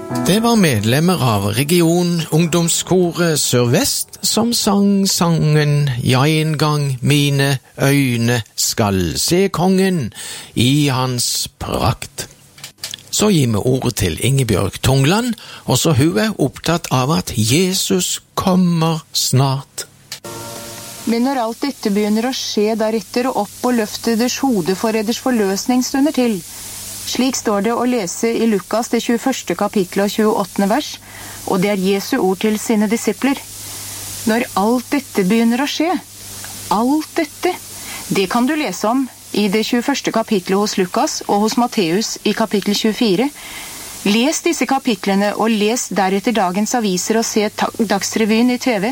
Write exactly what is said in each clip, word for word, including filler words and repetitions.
Det var medlemmer av Region Ungdomskoret Sørvest som sang sangen «Ja, en gang mine øyne skal se kongen i hans prakt». Så gir vi ordet til Ingebjørg Tungland, og så hun er opptatt av at Jesus kommer snart. Men når alt dette begynner å skje, da retter og opp og løfter deres hode for eders forløsningsstunder til. Slik står det å lese i Lukas det tjueførste kapittel og tjueåttende vers, og det er Jesu ord til sine disipler. Når alt dette begynner å skje, alt dette, det kan du lese om i det tjueførste kapittelet hos Lukas og hos Matteus i kapittel tjuefire. Les disse kapitlene og les deretter dagens aviser og se Dagsrevyen i T V.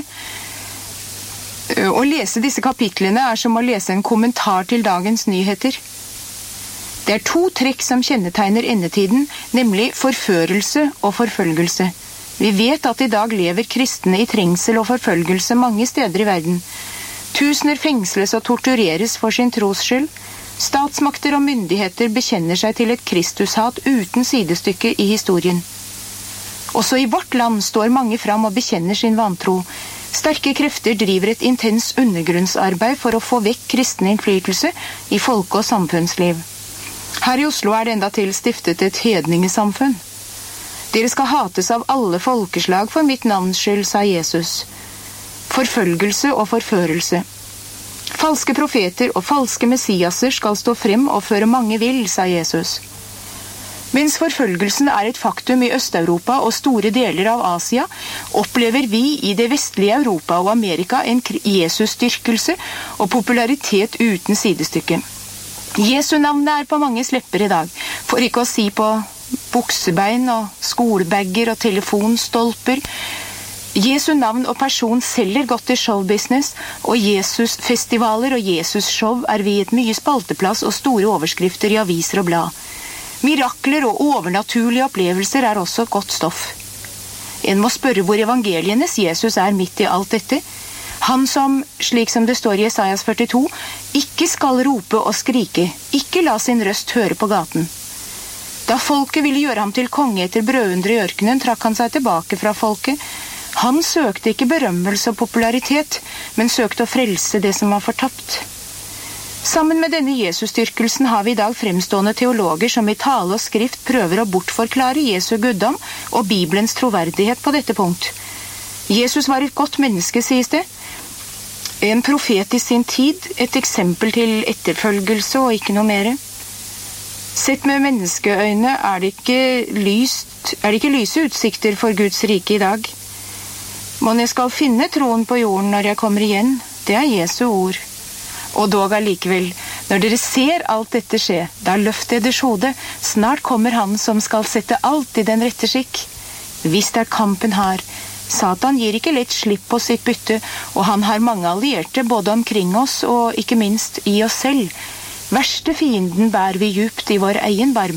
Å lese disse kapitlene er som å lese en kommentar til dagens nyheter. Det er to trekk som kjennetegner endetiden, nemlig forførelse og forfølgelse. Vi vet at i dag lever kristne i trengsel og forfølgelse mange steder i verden. Tusener fengsles og tortureres for sin tros skyld. Statsmakter og myndigheter bekjenner seg til et Kristushat uten sidestykke i historien. Også i vårt land står mange fram og bekjenner sin vantro. Sterke krefter driver et intens undergrunnsarbeid for å få vekk kristen innflytelse i folke- og samfunnsliv. Her i Oslo er det enda til stiftet et hedningesamfunn. Dere skal hates av alle folkeslag for mitt navns skyld, sa Jesus. Forfølgelse og forførelse. Falske profeter og falske messiaser skal stå frem og føre mange vill, sa Jesus. Mens forfølgelsen er et faktum i Øst-Europa og store deler av Asia, opplever vi i det vestlige Europa og Amerika en Jesus-dyrkelse og popularitet uten sidestykke. Jesu navnet er på mange lepper i dag, for ikke å si på buksebein og skolebagger og telefonstolper. Jesu navn og person selger godt i showbusiness, og Jesus-festivaler og Jesus-show er viet mye spalteplass og store overskrifter i aviser og blad. Mirakler og overnaturlige opplevelser er også godt stoff. En må spørre hvor evangelienes Jesus er midt i alt dette. Han som, slik som det står i Jesajas førtito, ikke skal rope og skrike, ikke la sin røst høre på gaten. Da folket ville gjøre ham til konge etter brødundre i ørkenen, trakk han seg tilbake fra folket. Han søkte ikke berømmelse og popularitet, men søkte å frelse det som var fortapt. Sammen med denne Jesus-dyrkelsen har vi i dag fremstående teologer som i tale og skrift prøver å bortforklare Jesu guddom og Bibelens troverdighet på dette punkt. Jesus var et godt menneske, sies det. En profet i sin tid, et eksempel til etterfølgelse og ikke noe mere. Sett med menneskeøyne er det ikke lyst, er det ikke lyse utsikter for Guds rike i dag. Men jeg skal finne troen på jorden når jeg kommer igjen, det er Jesu ord. Og dog allikevel, når dere ser alt dette skje, da løft eders hode, snart kommer han som skal sette alt i den rette skikk. Visst er kampen hard. Satan gir ikke lett slipp på sitt bytte, og han har mange allierte både omkring oss og ikke minst i oss selv. Verste fienden bærer vi djupt i vår egen barm.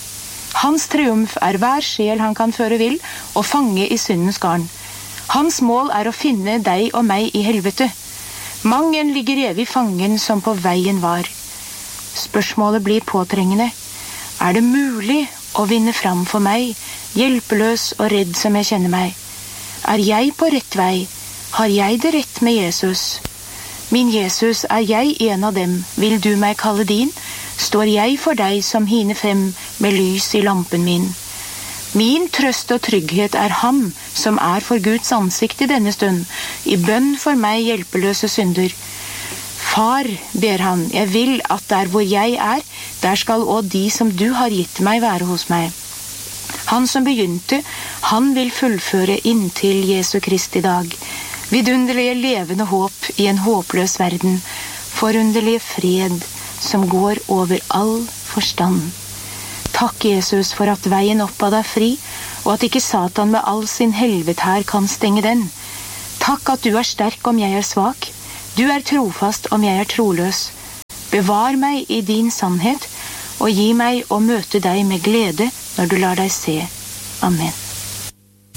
Hans triumf er hver sjel han kan føre vill og fange i syndens garn. Hans mål er å finne deg og meg i helvete. Mang en ligger evig fangen som på veien var. Spørsmålet blir påtrengende. Er det mulig å vinne fram for meg, hjelpeløs og redd som jeg kjenner meg? Er jeg på rett vei? Har jeg det rett med Jesus? Min Jesus, er jeg en av dem? Vil du meg kalle din? Står jeg for deg som hine fem med lys i lampen min? Min trøst og trygghet er han som er for Guds ansikt i denne stund, i bønn for meg hjelpeløse synder. Far, ber han, jeg vil at der hvor jeg er, der skal også de som du har gitt meg være hos meg. Han som begynte, han vil fullføre inntil Jesu Kristi dag. Vidunderlige levende håp i en håpløs verden. Forunderlige fred som går over all forstand. Takk, Jesus, for at veien opp av deg er fri, og at ikke Satan med all sin helvete her kan stenge den. Takk at du er sterk om jeg er svak. Du er trofast om jeg er troløs. Bevar meg i din sannhet, og gi meg å møte deg med glede når du lar deg se. Amen.